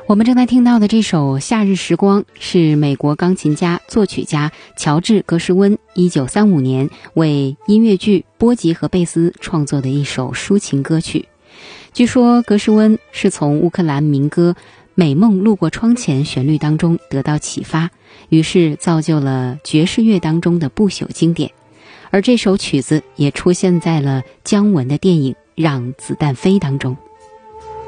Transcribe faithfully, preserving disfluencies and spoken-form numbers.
我们正在听到的这首《夏日时光》是美国钢琴家、作曲家乔治·格什温一九三五年为音乐剧《波吉和贝斯》创作的一首抒情歌曲。据说格什温是从乌克兰民歌《美梦路过窗前》旋律当中得到启发，于是造就了爵士乐当中的不朽经典。而这首曲子也出现在了姜文的电影《让子弹飞》当中。